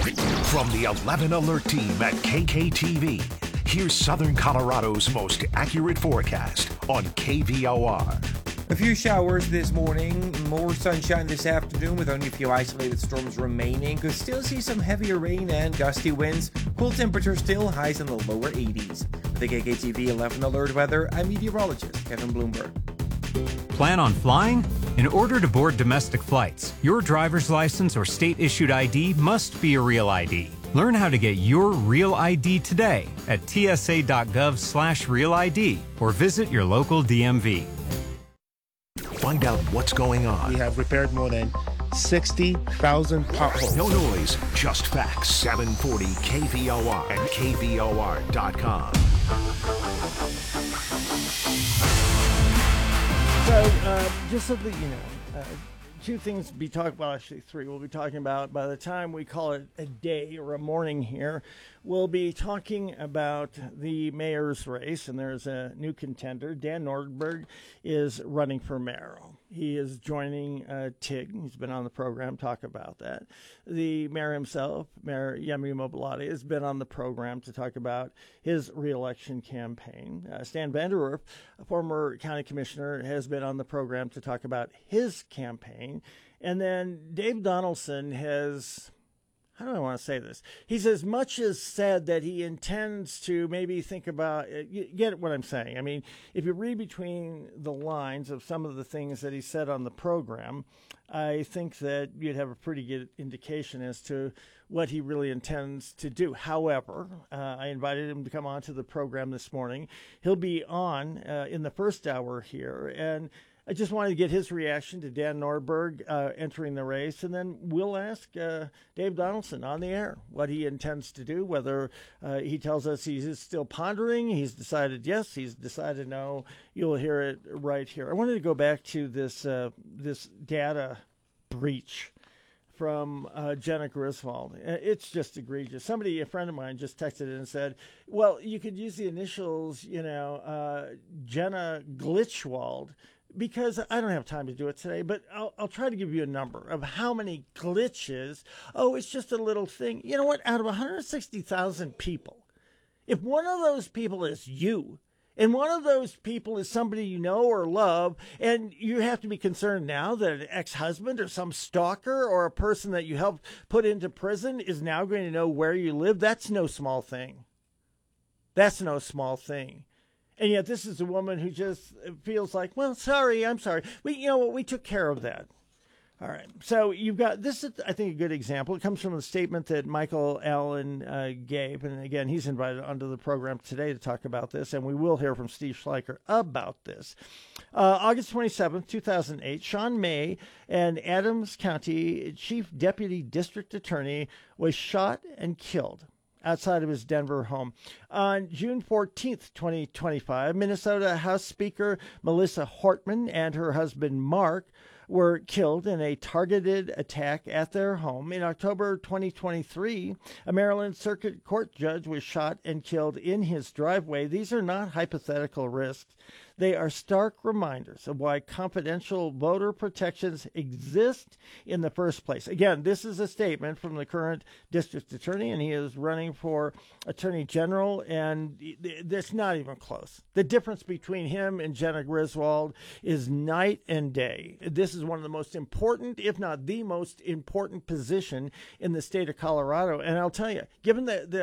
From the 11 Alert team at KKTV, here's Southern Colorado's most accurate forecast on KVOR. A few showers this morning, more sunshine this afternoon with only a few isolated storms remaining. Could still see some heavier rain and gusty winds. Cool temperatures still, highs in the lower 80s. With the KKTV 11 Alert weather, I'm meteorologist Kevin Bloomberg. Plan on flying? In order to board domestic flights, your driver's license or state-issued ID must be a real ID. Learn how to get your real ID today at tsa.gov/real ID or visit your local DMV. Find out what's going on. We have repaired more than 60,000 potholes. No noise, just facts. 740 KVOR and KVOR.com. So, just so that you know, two things to be talking about, actually three. We'll be talking about, by the time we call it a day or a morning here, we'll be talking about the mayor's race, and there's a new contender. Dan Nordberg is running for mayor. He is joining TIG. He's been on the program, talk about that. The mayor himself, Mayor Yemi Mobolade, has been on the program to talk about his reelection campaign. Stan Vanderwerf, a former county commissioner, has been on the program to talk about his campaign. And then Dave Donaldson has... How do I want to say this? He's as much as said that he intends to maybe think about, you get what I'm saying. I mean, if you read between the lines of some of the things that he said on the program, I think that you'd have a pretty good indication as to what he really intends to do. However, I invited him to come on to the program this morning. He'll be on in the first hour here, and I just wanted to get his reaction to Dan Nordberg entering the race, and then we'll ask Dave Donaldson on the air what he intends to do, whether he tells us he's still pondering, he's decided yes, he's decided no. You'll hear it right here. I wanted to go back to this data breach from Jenna Griswold. It's just egregious. A friend of mine, just texted in and said, well, you could use the initials, Jenna Glitchwald, because I don't have time to do it today, but I'll try to give you a number of how many glitches. Oh, it's just a little thing. You know what? Out of 160,000 people, if one of those people is you, and one of those people is somebody you know or love, and you have to be concerned now that an ex-husband or some stalker or a person that you helped put into prison is now going to know where you live, that's no small thing. That's no small thing. And yet this is a woman who just feels like, well, I'm sorry. We took care of that. All right. So you've got, this is, I think, a good example. It comes from the statement that Michael Allen gave. And again, he's invited onto the program today to talk about this. And we will hear from Steve Schleicher about this. August 27th, 2008, Sean May, an Adams County Chief Deputy District Attorney, was shot and killed outside of his Denver home. On June 14th, 2025, Minnesota House Speaker Melissa Hortman and her husband Mark were killed in a targeted attack at their home. In October 2023, a Maryland Circuit Court judge was shot and killed in his driveway. These are not hypothetical risks. They are stark reminders of why confidential voter protections exist in the first place. Again, this is a statement from the current district attorney, and he is running for attorney general, and it's not even close. The difference between him and Jenna Griswold is night and day. This is one of the most important, if not the most important position in the state of Colorado. And I'll tell you, given the